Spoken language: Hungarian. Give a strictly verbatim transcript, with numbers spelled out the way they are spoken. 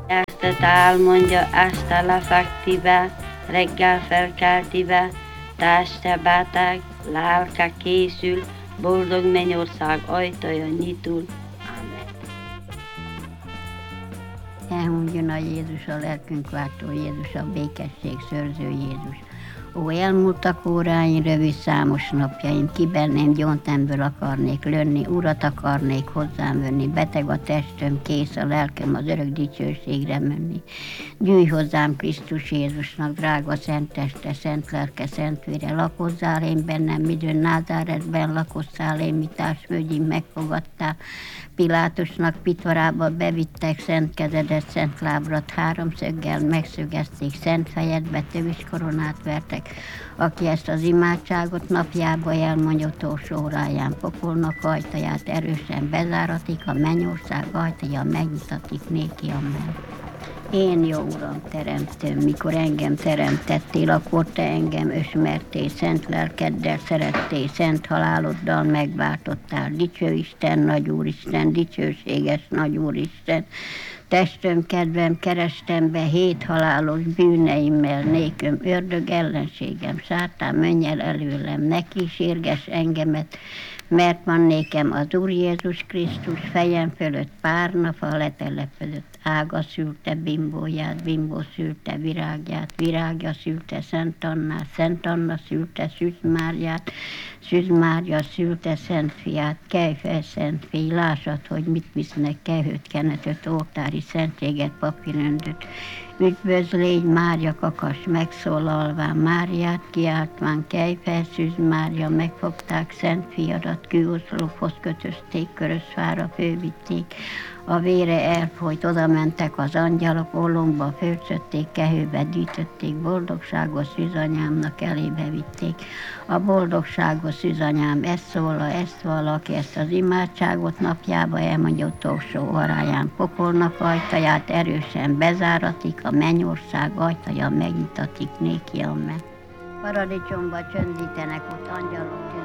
Ezt álmondja este lefektibe, reggel felkeltibe, teste beteg, lelke készül, boldog mennyország ajtaja nyitul. Amen. Elmondjon a Jézus, a lelkünk váltó Jézus, a békesség szőrző Jézus. Ó, elmúltak óráim, rövid számos napjaim, ki bennem gyóntemből akarnék lönni, urat akarnék hozzám venni, beteg a testöm, kész a lelkem az örök dicsőségre menni. Gyűjj hozzám Krisztus Jézusnak, drága szent teste, szent lelke, szent vére, lakozzál én bennem, midőn Názáretben lakozzál én, mi társvölgyim megfogadtál. Pilátusnak pitvarába bevittek szent kezedet, szent lábrat háromszöggel megszögezték, szent fejedbe tövis koronát vertek. Aki ezt az imádságot napjába elmondja, utolsó óráján pokolnak ajtaját erősen bezáratik, a mennyország ajtaja megnyitatik néki, amen. Én, jó Uram, teremtőm, mikor engem teremtettél, akkor te engem ösmertél, szent lelkeddel szerettél, szent haláloddal megváltottál. Dicső Isten, nagy Úristen, dicsőséges nagy Úristen, testöm, kedvem, kerestem be hét halálos bűneimmel, néköm, ördög ellenségem, sátán menj el előlem, neki sérges engemet, mert van nékem az Úr Jézus Krisztus, fejem fölött párnafa letelepedett, ága szülte bimbóját, bimbó szülte virágját, virágja szülte Szent Annát, Szent Anna szülte Szűz Máriát, Szűz Mária szülte Szent Fiát, kelj fel, Szent Fiú, lássad, hogy mit visznek, kehőt, kenetet, oltári szentséget, papíröndöt. Üdvözl légy, Mária kakas megszólalván, Máriát kiáltván, kelj fel, Szűz Mária, megfogták Szent Fiadat, kőoszlophoz kötözték, Körösfára fővitték, a vére elfolyt, oda mentek az angyalok, ollomba fölcsötték, kehőbe dítötték, boldogságos szűzanyámnak elébe vitték. A boldogságos szűzanyám ezt szóla, ezt valaki, ezt az imádságot napjába elmondja, utolsó óráján pokolnak ajtaját erősen bezáratik, a mennyország ajtaja megnyitatik néki, amen. Paradicsomba csöndítenek ott angyalok,